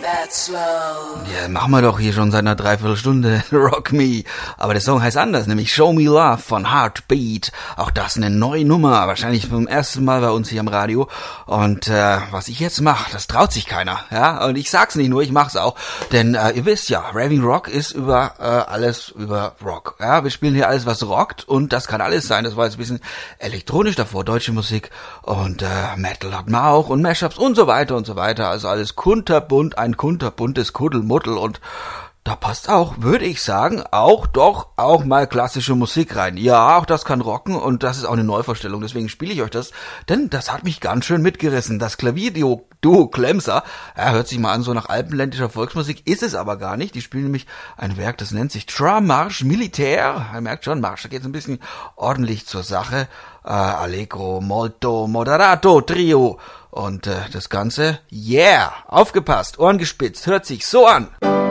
Ja, machen wir doch hier schon seit einer Dreiviertelstunde Rock Me. Aber der Song heißt anders, nämlich Show Me Love von Heartbeat. Auch das eine neue Nummer, wahrscheinlich zum ersten Mal bei uns hier im Radio. Und was ich jetzt mache, das traut sich keiner. Ja, und ich sag's nicht nur, ich mach's auch. Denn ihr wisst ja, Raving Rock ist über alles über Rock. Ja, wir spielen hier alles, was rockt. Und das kann alles sein. Das war jetzt ein bisschen elektronisch davor, deutsche Musik. Und Metal hatten wir auch. Und Mashups und so weiter und so weiter. Also alles kunterbunt, ein kunterbuntes Kuddelmuddel, und da passt auch, würde ich sagen, auch mal klassische Musik rein. Ja, auch das kann rocken, und das ist auch eine Neuvorstellung, deswegen spiele ich euch das, denn das hat mich ganz schön mitgerissen. Das Klavierduo Klemser, hört sich mal an so nach alpenländischer Volksmusik, ist es aber gar nicht. Die spielen nämlich ein Werk, das nennt sich Marche Militaire. Ihr merkt schon, Marsch, da geht es ein bisschen ordentlich zur Sache. Allegro, molto, moderato, Trio. Und das Ganze, yeah, aufgepasst, Ohren gespitzt, hört sich so an.